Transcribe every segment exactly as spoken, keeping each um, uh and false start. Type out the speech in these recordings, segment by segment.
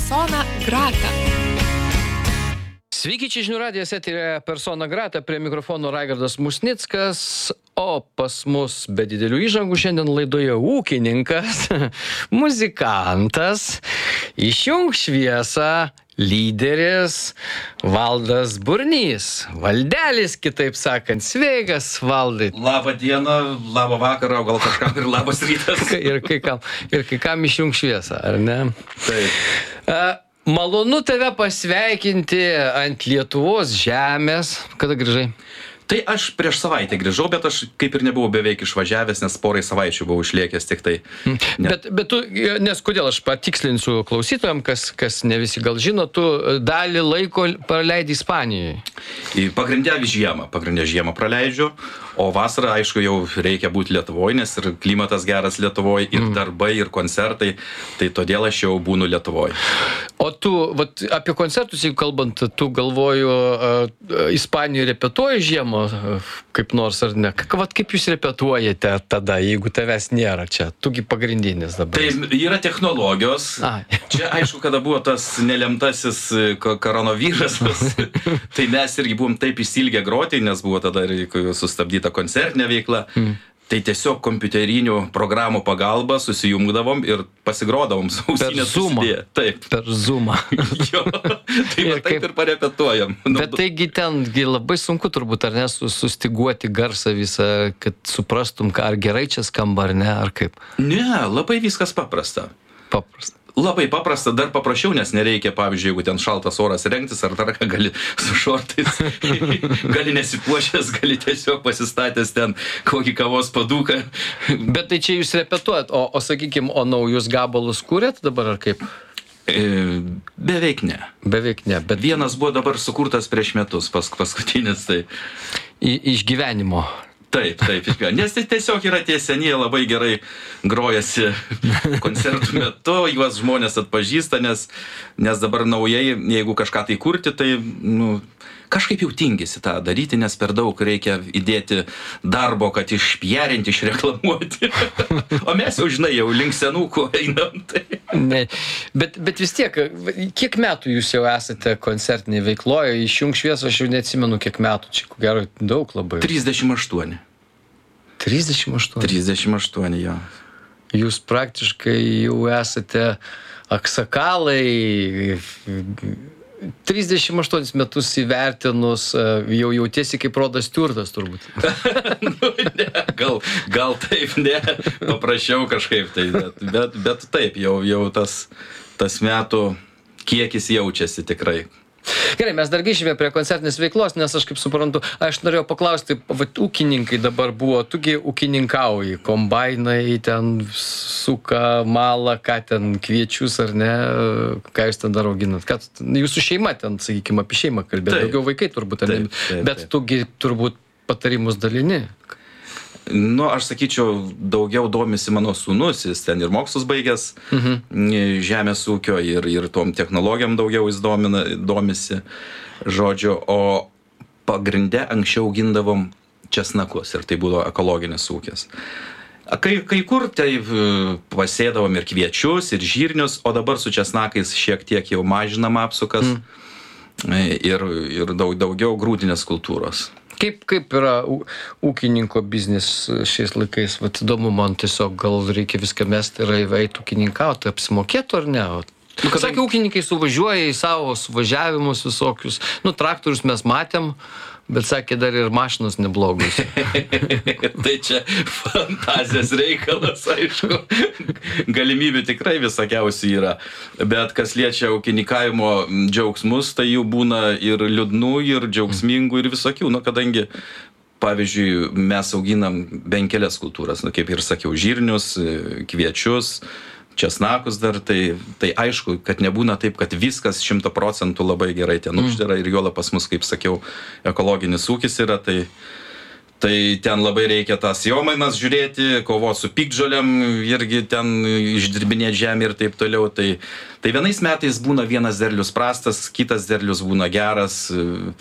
Persona grata. Sveiki, čia žinių radijas, eteryje Persona grata, prie mikrofono Raigardas Musnickas, o pas mus be didelių įžangų šiandien laidoje ūkininkas, muzikantas, išjunk šviesą, lyderis Valdas Burnys. Valdelis, kitaip sakant. Sveikas, Valdai. Labą dieną, labą vakarą, o gal kažkam ir labas rytas. Ir kai kam, ir kai kam išjunk šviesą, ar ne? Taip. A, malonu tave pasveikinti ant Lietuvos žemės. Kada grįžai? Tai aš prieš savaitę grįžau, bet aš kaip ir nebuvau beveik išvažiavęs, nes porai savaičių buvau išliekęs tik tai. Ne. Bet, bet tu, nes kodėl aš patikslinsiu klausytojam, kas, kas ne visi gal žino, tu dalį laiko praleidi Ispanijoje. Pagrindė žiemą, pagrindė žiemą praleidžiu, o vasarą, aišku, jau reikia būti Lietuvoje, nes ir klimatas geras Lietuvoje, ir mm. darbai, ir koncertai, tai todėl aš jau būnu Lietuvoje. O tu, vat, apie koncertus, jeigu kalbant, tu galvoju, uh, Ispanijoje repetuoji žiemą kaip nors ar ne? Vat kaip jūs repetuojate tada, jeigu tavęs nėra čia? Tugi pagrindinis dabar. Tai yra technologijos. Ai. Čia aišku, kada buvo tas nelemtasis koronavirusas, tai mes irgi buvom taip įsilgę groti, nes buvo tada ir sustabdyta koncertinė veikla. Mm. Tai tiesiog kompiuterinių programų pagalba susijungdavom ir pasigrodavom su ausinės susidėję. Taip. Per Zoomą. Jo, tai va, taip kaip... ir parepetuojam. Bet taigi ten labai sunku turbūt, ar ne, sustiguoti garsą visą, kad suprastum, ką ar gerai čia skamba, ar ne, ar kaip? Ne, labai viskas paprasta. Paprasta. Labai paprasta, dar paprasčiau, nes nereikia, pavyzdžiui, jeigu ten šaltas oras rengtis, ar dar ką gali su šortais, gali nesipuošęs, gali tiesiog pasistatęs ten kokį kavos paduką. Bet tai čia jūs repetuojat, o, o sakykime, o naujus gabalus kūrėt dabar, ar kaip? E, beveik ne. Beveik ne, bet... Vienas buvo dabar sukurtas prieš metus, pas, paskutinis tai. I, iš gyvenimo. Taip, taip, nes tai tiesiog yra tie senieji labai gerai grojasi koncertų metu, juos žmonės atpažįsta, nes, nes dabar naujai, jeigu kažką tai kurti, tai nu, kažkaip jau tingisi tą daryti, nes per daug reikia įdėti darbo, kad išpjarinti, išreklamuoti. O mes jau, žinai, jau link senukų einam. Tai. Ne, bet, bet vis tiek, kiek metų jūs jau esate koncertinėje veikloje, išjunk šviesą, aš jau neatsimenu, kiek metų, čia ko gero daug labai. trisdešimt aštuoni. trisdešimt aštuoni? trisdešimt aštuoni, jo. Jūs praktiškai jau esate aksakalai, trisdešimt aštuonis metus įvertinus, jau jautiesi kaip Rodas Stewardtas turbūt. Nu, ne, gal, gal taip, ne, paprašiau kažkaip tai, bet, bet, bet taip, jau, jau tas, tas metų kiekis jaučiasi tikrai. Gerai, mes dar grįžime prie koncertinės veiklos, nes aš kaip suprantu, aš norėjau paklausti, vat, ūkininkai dabar buvo, tugi ūkininkauji, kombainai ten suka, mala, ką ten kviečius ar ne, ką jūs ten dar auginat, ką, jūsų šeima ten, sakykime, apie šeimą kalbėt, daugiau vaikai turbūt, taip, taip, taip. Bet tugi turbūt patarimus dalini. Nu, aš sakyčiau, daugiau domisi mano sūnus, jis ten ir mokslus baigęs, mhm. žemės ūkio ir, ir tom technologijom daugiau jis domina, domisi, žodžiu, o pagrinde anksčiau augindavom česnakus ir tai buvo ekologinis ūkis. Kai, kai kur tai pasėdavom ir kviečius, ir žirnius, o dabar su česnakais šiek tiek jau mažinam apsukas mhm. ir, ir daug, daugiau grūdinės kultūros. Kaip, kaip yra ūkininko biznis šiais laikais? Vat įdomu, man tiesiog gal reikia viską mesti ir eiti ūkininkauti, apsimokėtų ar ne? Nu, kad sakė, ūkininkai suvažiuoja į savo suvažiavimus visokius. Nu, traktorius mes matėm, bet sakė, dar ir mašinos neblogus. Tai čia fantazijos reikalas, aišku. Galimybių tikrai visokiausių yra. Bet kas liečia ūkininkavimo džiaugsmus, tai jų būna ir liūdnų, ir džiaugsmingų, ir visokių. Nu, kadangi, pavyzdžiui, mes auginam bent kelias kultūras, nu, kaip ir sakiau, žirnius, kviečius, česnakus dar, tai, tai aišku, kad nebūna taip, kad viskas šimto procentų labai gerai ten uždara ir juolab pas mus, kaip sakiau, ekologinis ūkis yra, tai, tai ten labai reikia tas jomainas žiūrėti, kovoti su piktžolėm, irgi ten išdirbinėti žemę ir taip toliau. Tai, tai vienais metais būna vienas derlius prastas, kitas derlius būna geras,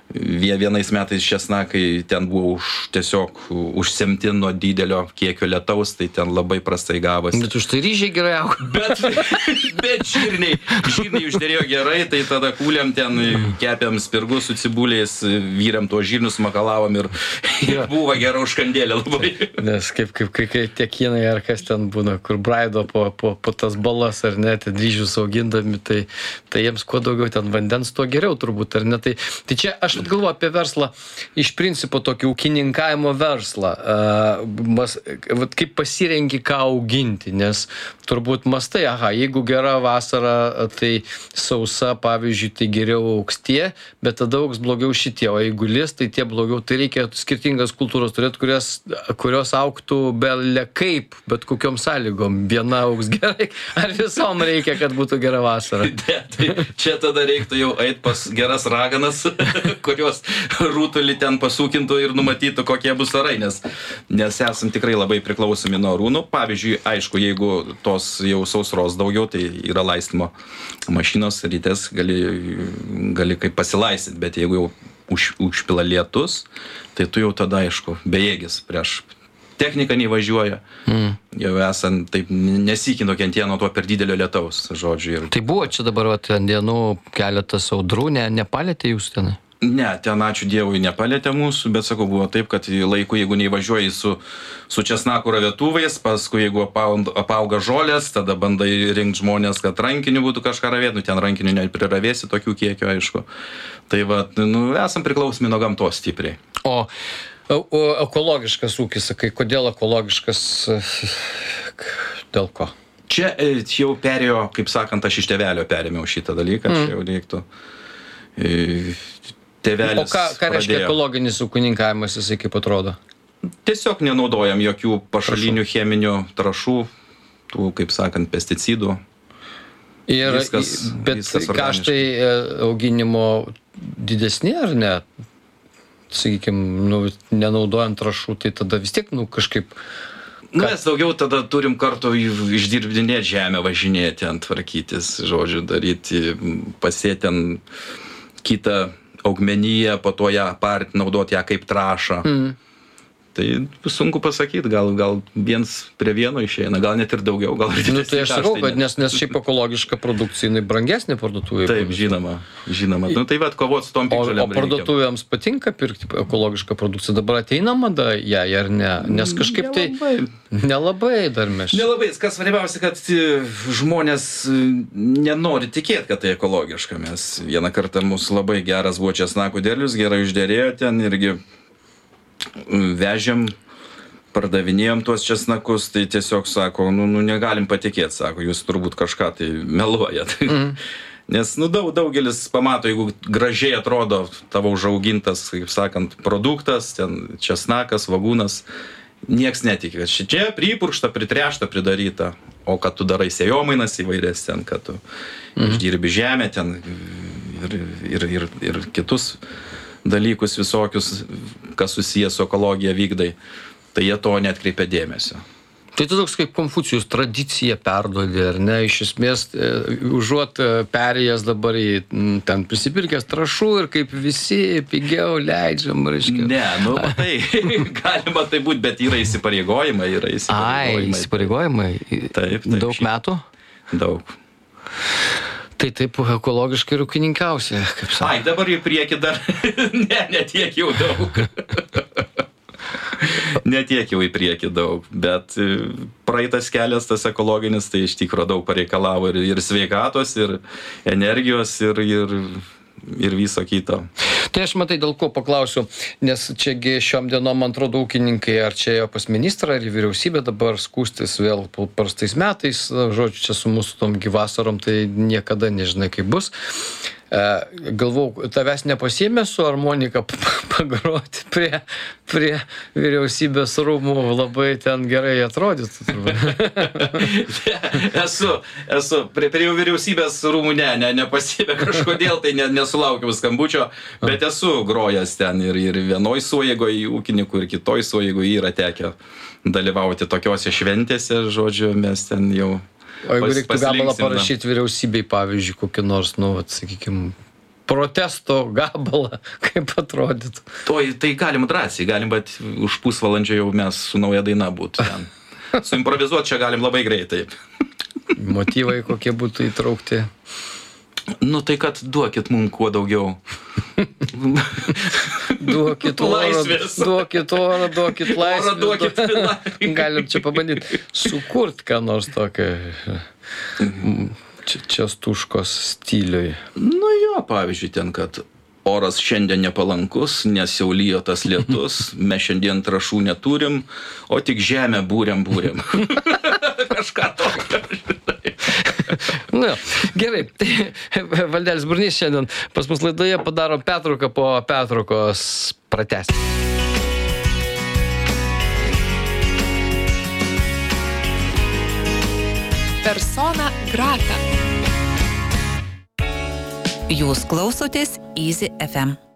vienais metais česnakai ten buvo už, tiesiog užsemti nuo didelio kiekio lietaus, tai ten labai prastai gavosi. Bet už tai ryžiai gerai auga. Bet, bet žirniai, žirniai uždėrėjo gerai, tai tada kūlėm ten, kepėm spirgus su cibuliais, vyriam tuos žirnius, makalavom ir, ir buvo gera užkandėlė labai. Nes kaip, kaip, kaip, kaip tie kinai ar kas ten būna, kur braido po, po, po tas balas ar ne, ten ryžius augindami, tai, tai jiems kuo daugiau ten vandens, tuo geriau turbūt, ar ne. Tai, tai čia aš galvoju apie verslą, iš principo tokį ūkininkavimo verslą. Mas, vat, kaip pasirenki, ką auginti, nes turbūt mastai, aha, jeigu gera vasara, tai sausa, pavyzdžiui, tai geriau augs tie, bet tada augs blogiau šitie, o jeigu lis, tai tie blogiau, tai reikia skirtingas kultūros turėti, kurios, kurios augtų bele kaip, bet kokiom sąlygom. Viena augs gerai, ar visom reikia, kad būtų gera vasara? Ne, tai čia tada reiktų jau eit pas geras raganas, kurios rūtulį ten pasūkintų ir numatytų, kokie bus orai, nes, nes esam tikrai labai priklausomi nuo rūnų. Pavyzdžiui, aišku, jeigu tos jau sausros daugiau, tai yra laistymo mašinos, rytes gali, gali kaip pasilaistyti, bet jeigu jau už, užpila lietus, tai tu jau tada, aišku, bejėgis prieš techniką nevažiuoja, mm. jau esant taip nesikino kentėjo nuo to per didelio lietaus, žodžiu. Ir... Tai buvo čia dabar vat, dienų keletas audrų, ne, nepalėtė jūs ten? Ne, ten ačiū Dievui nepalėtė mūsų, bet sakau, buvo taip, kad laiku, jeigu neįvažiuoji su, su česnakų ravietuvais, paskui jeigu apauga žolės, tada bandai rinkti žmonės, kad rankiniu būtų kažką ravėti, nu ten rankiniu nepriravėsi tokių kiekio, aišku. Tai va, nu, esam priklausomi nuo gamtos stipriai. O, o ekologiškas ūkis, sakai, kodėl ekologiškas, dėl ko? Čia jau perėjo, kaip sakant, aš iš tėvelio perėmiau šitą dalyką, mm. čia jau reiktų... Tėvelis o ką, ką reiškia ekologinis ūkininkavimas, jisai kaip atrodo? Tiesiog nenaudojam jokių pašalinių Trašų. cheminių trašų, tų, kaip sakant, pesticidų. Ir, viskas, bet viskas kaštai auginimo didesni ar ne? Sakykime, nu, nenaudojant trašų, tai tada vis tiek, nu, kažkaip... Nu, mes daugiau tada turim kartu išdirbdinėti žemę, važinėti, ten tvarkytis, žodžiu, daryti, pasėti ten kitą augmeniją, po to ją part, naudoti ją kaip trašą. Mm. Tai sunku pasakyti, gal, gal viens prie vieno išeina, gal net ir daugiau, gal ir didesnį. Nu, tai aš sakau, kad nes, nes šiaip ekologiška produkcija, jinai brangesnė parduotuvėje. Taip, žinoma, žinoma. Nu, tai vat kovot su tom piktžolėm reikia. O parduotuvėms patinka pirkti ekologišką produkciją? Dabar ateina mada ją, ar ne? Nes kažkaip nelabai. tai nelabai dar mes. Nelabai, kas svarbiausia, kad žmonės nenori tikėti, kad tai ekologiška. Mes vieną kartą mūsų labai geras buvo česnakų derlius, gerai užderėjo ten irgi vežėm, pardavinėjom tuos česnakus, tai tiesiog sako, nu, nu negalim patikėti, sako, jūs turbūt kažką tai meluojat. Mm. Nes, nu, daug, daugelis pamato, jeigu gražiai atrodo tavo užaugintas, kaip sakant, produktas, ten česnakas, svagūnas, nieks netikė, kad čia pripurkšta, pritrešta, pridaryta, o kad tu darai sėjomainas įvairias ten, kad tu mm. išdirbi žemę ten ir, ir, ir, ir kitus dalykus visokius, kas susijęs su ekologija vykdai, tai jie to neatkreipia dėmesio. Tai tu toks kaip Konfucijus tradiciją perduodi, ar ne? Iš esmės, užuot perėjęs dabar į ten prisipirkęs trašų ir kaip visi pigiau leidžiam, reiškia. Ne, nu, tai galima tai būti, bet yra įsipareigojimai, yra įsipareigojimai. Ai, įsipareigojimai. Taip, taip. Daug metų? Daug. Tai taip ekologiškai ir ūkininkausi, kaip sakė. Ai, dabar į priekį dar, ne, ne tiek jau daug. Ne tiek jau į priekį daug, bet praeitas kelias tas ekologinis, tai iš tikro daug pareikalavo ir, ir sveikatos, ir energijos, ir, ir, ir viso kito. Tai aš matai, dėl ko paklausiu, nes čiagi šiom dienom, man atrodo, ūkininkai, ar čia ėjo pas ministrą, ar į vyriausybę dabar skūstis vėl prastais metais, žodžiu, čia su mūsų tom gyvasarom, tai niekada nežinai, kaip bus. Galvau, tavęs nepasiėmė su harmonika pagroti prie, prie vyriausybės rūmų, labai ten gerai atrodytų. esu, esu, prie, prie vyriausybės rūmų ne, ne, nepasiėmė kažkodėl, tai ne, nesulaukiau skambučio, bet esu grojęs ten ir, ir vienoj suojėgoje ūkininkų, ir kitoj suojėgoje yra tekę dalyvauti tokiose šventėse, žodžiu, mes ten jau... O jeigu reiktų gabalą parašyti vyriausybei, pavyzdžiui, kokį nors, nu, vat, sakykime, protesto gabalą, kaip atrodytų. To, tai galim drąsiai, galim, bet už pusvalandžio jau mes su nauja daina būtų ten. Suimprovizuoti čia galim labai greitai. Motyvai kokie būtų įtraukti? Nu tai kad duokit mums kuo daugiau. Duokit oro, Laisvės. duokit oro, duokit laisvės. Oro duokit laisvės. Galim čia pabandyti sukurt ką nors tokio čia, čia stuškos stiliui. Nu jo, pavyzdžiui, ten, kad oras šiandien nepalankus, nes jau lyjo tas lietus, mes šiandien trąšų neturim, o tik žemę būriam būriam. Kažką tokio. Nu, gerai, tai Valdelis Burnys šiandien pas mus laidoje, padarom pertrauką, po pertraukos pratęsim. Persona grata. Jūs klausotės Easy F M.